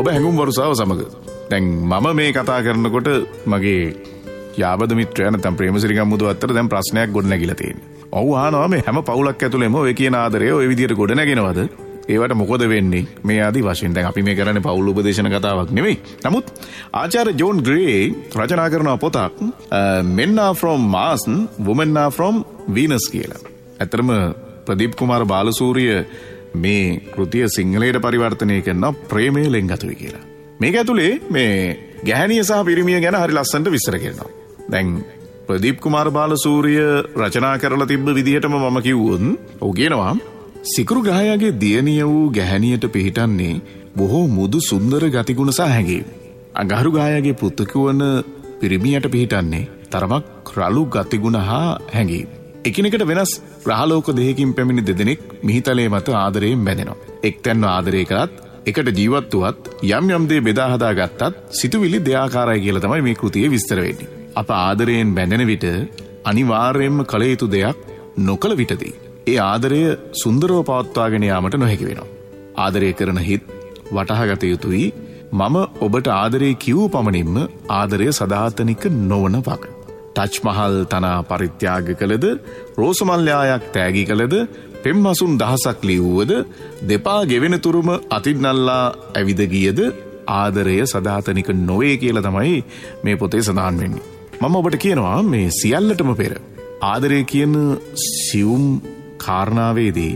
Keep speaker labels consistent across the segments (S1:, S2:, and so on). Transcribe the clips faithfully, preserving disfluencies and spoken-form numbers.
S1: ඔබ හැඟුම් වරුසාව සමග. දැන් මම මේ කතා කරනකොට මගේ යාබද මිත්‍රයා නැත්නම් ප්‍රේමසිරි ගම්මුතු අතර දැන් ප්‍රශ්නයක් ගොඩ නැගිලා තියෙනවා. ඔව් අහනවා මේ හැම පවුලක් ඇතුළෙම ඔය කියන ආදරය ඔය විදියට ගොඩ නැගෙනවද? ඒවට මොකද වෙන්නේ? මේ ආදි වශයෙන් දැන් අපි මේ කරන්නේ පවුල් උපදේශන කතාවක් නෙමෙයි. නමුත් ආචාර්ය ජෝන් ග්‍රේ රචනා කරන පොතක් Men are from Mars, Women are from Venus කියලා. ඇත්තටම ප්‍රදීප් කුමාර බාලසූරිය මේ කෘතිය සිංහලයට පරිවර්තනය කරන ප්‍රේමයේ ලෙන්ගතුයි කියලා. මේක ඇතුලේ මේ ගැහණිය සහ පිරිමිය ගැන හරි ලස්සනට විස්තර කරනවා. දැන් ප්‍රදීප් කුමාර බාලසූරිය රචනා කරලා තිබ්බ විදිහටම මම කිව්වොත් ඔහු කියනවා සිකුරු ග්‍රහයාගේ දියණිය වූ ගැහණියට පිහිටන්නේ බොහෝ මුදු සුන්දර ගතිගුණ සහ හැඟීම්. අඟහරු ග්‍රහයාගේ පුතුක වන පිරිමියට පිහිටන්නේ තරමක් රළු ගතිගුණ හා හැඟීම්. එකිනෙකට වෙනස් ග්‍රහලෝක දෙකකින් පැමිණි දෙදෙනෙක් මිහිතලයේ මත ආදරයෙන් බැඳෙනවා. එක්තැන්ව ආදරය කරත් එකට ජීවත් වුවත් යම් යම් දේ බෙදා හදා ගත්තත් සිතුවිලි දෙආකාරයි කියලා තමයි මේ කෘතියේ විස්තර වෙන්නේ. අප ආදරයෙන් බැඳෙන විට අනිවාර්යයෙන්ම කළ යුතු දෙයක් නොකළ විටදී ඒ ආදරය සුන්දරව පවත්වාගෙන යාමට නොහැකි වෙනවා. ආදරය කරන හිත් වටහා ගත යුතුයි. මම ඔබට ආදරේ කිව්ව පමණින්ම ආදරය සදාතනික නොවන වග. ටච් මහල් තනා පරිත්‍යාග කළද, රෝසමල්යායක් තෑගි කළද, පෙම්මසුන් දහසක් ලිව්වද, දෙපා ගෙවෙන තුරුම අතින්නල්ලා ඇවිද ගියද ආදරය සදාතනික නොවේ කියලා තමයි මේ පොතේ සඳහන් වෙන්නේ. මම ඔබට කියනවා මේ සියල්ලටම පෙර ආදරය කියන සියුම් කාරණාවේදී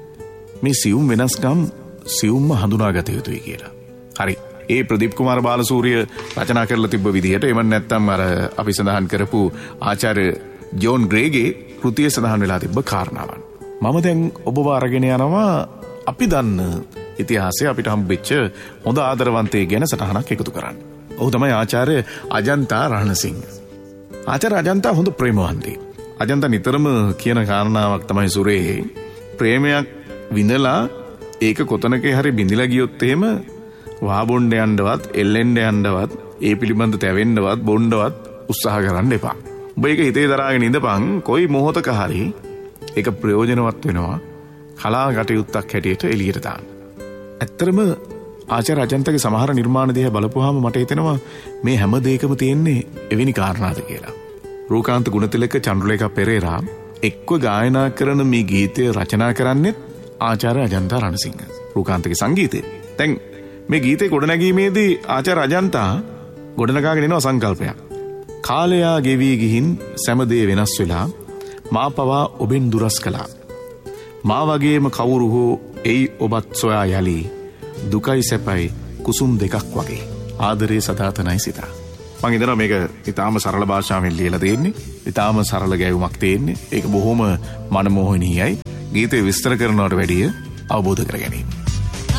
S1: මේ සියුම් වෙනස්කම් සියුම්ම හඳුනාගත යුතුයි කියලා. හරි. ඒ ප්‍රදීප් කුමාර බාලසූරිය රචනා කරලා තිබ්බ විදිහට එමන් නැත්තම් අර අපි සඳහන් කරපු ආචාර්ය ජෝන් ග්‍රේගේ කෘතිය සඳහන් වෙලා තිබ්බ කාරණාවන්. මම දැන් ඔබව අරගෙන යනවා අපි දන්න ඉතිහාසයේ අපිට හම්බෙච්ච හොඳ ආදරවන්තයෙක් ගැන සටහනක් එකතු කරන්න. ඔහු තමයි ආචාර්ය අජන්තා රණසිංහ. ආචාර්ය අජන්තා හොඳ ප්‍රේමවන්තයෙක්. අජන්තා නිතරම කියන කාරණාවක් තමයි සුරේ ප්‍රේමයක් විඳලා ඒක කොතනක හරි බිඳිලා ගියොත් එහෙම වහබොණ්ඩ යන්නවත් එල්ලෙන්න යන්නවත් ඒ පිළිබඳ තැවෙන්නවත් බොණ්ඩවත් උත්සාහ කරන්න එපා. ඔබ ඒක හිතේ දරාගෙන ඉඳපන් කොයි මොහොතක හරි ඒක ප්‍රයෝජනවත් වෙනවා කලා කටයුත්තක් හැටියට එළියට දාන්න. ඇත්තටම ආචාර්ය අජන්තගේ සමහර නිර්මාණ දිහා බලපුවාම මට හිතෙනවා මේ හැම දෙයකම තියෙන්නේ එවැනි කාරණාද කියලා. රූකාන්ත ගුණතිලක චන්ද්‍රලේඛා පෙරේරා එක්ව ගායනා කරන මේ ගීතය රචනා කරන්නේ ආචාර්ය අජන්තා රණසිංහ. රූකාන්තගේ සංගීතය. දැන් මේ ගීතේ ගොඩනැගීමේදී ආචාර්ය අජන්තා ගොඩනගාගෙන එනවා සංකල්පයක්. කාලයා ගෙවි ගිහින් සෑමදේ වෙනස් වෙලා මා පවා ඔබෙන් දුරස් කළා. මා වගේම කවුරු හෝ එයි ඔබත් සොයා යලි දුකයි සැපයි කුසුම් දෙකක් වගේ ආදරේ සදාතනයි සිතා. මම හිතනවා මේක ඊටාම සරල භාෂාවෙන් ලියලා තියෙන්නේ. ඊටාම සරල ගැයුමක් තියෙන්නේ. ඒක බොහොම මනමෝහනීයයි. ගීතේ විස්තර කරනවට වැඩිය අවබෝධ කර ගැනීම.